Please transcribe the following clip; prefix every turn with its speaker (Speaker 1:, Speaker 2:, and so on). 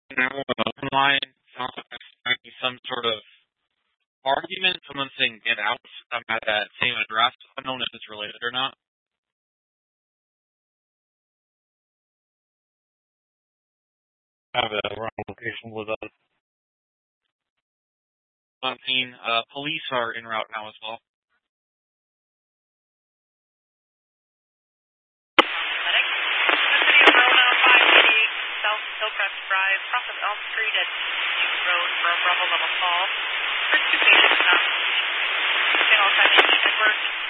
Speaker 1: Now an open line sounds like there's might be some sort of argument. Someone saying get out. I'm at that same address. I don't know if it's related or not.
Speaker 2: I have a wrong location with us.
Speaker 1: Police are en route now as well.
Speaker 3: South Hillcrest Drive, south of Elm Street at Road for a Bravo level call. First two patients, channel 7 Edward.